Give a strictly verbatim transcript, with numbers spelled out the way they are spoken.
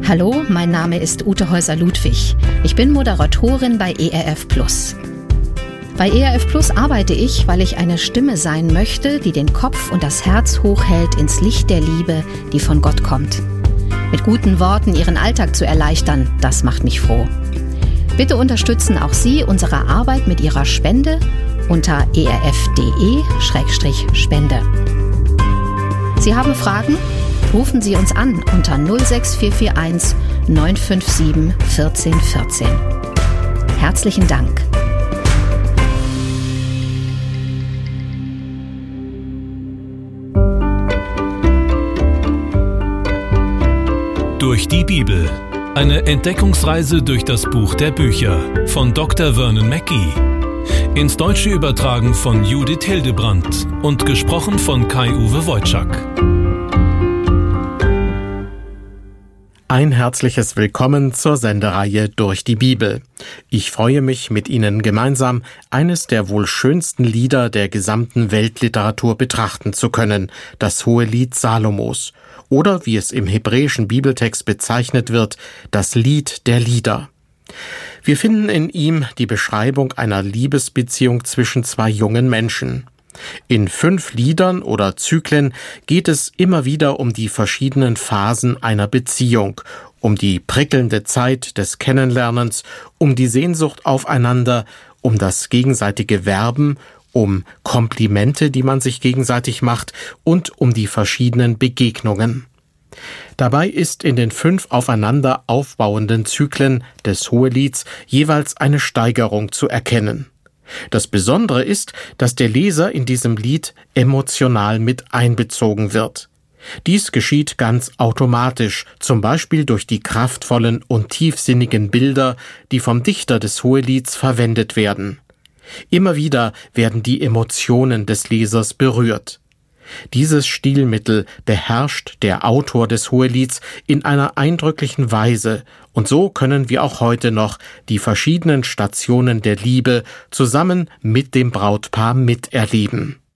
Hallo, mein Name ist Ute Häuser-Ludwig. Ich bin Moderatorin bei E R F Plus. Bei E R F Plus arbeite ich, weil ich eine Stimme sein möchte, die den Kopf und das Herz hochhält ins Licht der Liebe, die von Gott kommt. Mit guten Worten Ihren Alltag zu erleichtern, das macht mich froh. Bitte unterstützen auch Sie unsere Arbeit mit Ihrer Spende unter e r f punkt d e slash spende. Sie haben Fragen? Rufen Sie uns an unter null sechs vier vier eins neun fünf sieben eins vier eins vier. Herzlichen Dank. Durch die Bibel. Eine Entdeckungsreise durch das Buch der Bücher von Doktor Vernon Mackey. Ins Deutsche übertragen von Judith Hildebrandt und gesprochen von Kai-Uwe Wojczak. Ein herzliches Willkommen zur Sendereihe Durch die Bibel. Ich freue mich, mit Ihnen gemeinsam eines der wohl schönsten Lieder der gesamten Weltliteratur betrachten zu können, das Hohelied Salomos. Oder, wie es im hebräischen Bibeltext bezeichnet wird, das Lied der Lieder. Wir finden in ihm die Beschreibung einer Liebesbeziehung zwischen zwei jungen Menschen. In fünf Liedern oder Zyklen geht es immer wieder um die verschiedenen Phasen einer Beziehung, um die prickelnde Zeit des Kennenlernens, um die Sehnsucht aufeinander, um das gegenseitige Werben, um Komplimente, die man sich gegenseitig macht, und um die verschiedenen Begegnungen. Dabei ist in den fünf aufeinander aufbauenden Zyklen des Hohelieds jeweils eine Steigerung zu erkennen. Das Besondere ist, dass der Leser in diesem Lied emotional mit einbezogen wird. Dies geschieht ganz automatisch, zum Beispiel durch die kraftvollen und tiefsinnigen Bilder, die vom Dichter des Hohelieds verwendet werden. Immer wieder werden die Emotionen des Lesers berührt. Dieses Stilmittel beherrscht der Autor des Hohelieds in einer eindrücklichen Weise, und so können wir auch heute noch die verschiedenen Stationen der Liebe zusammen mit dem Brautpaar miterleben.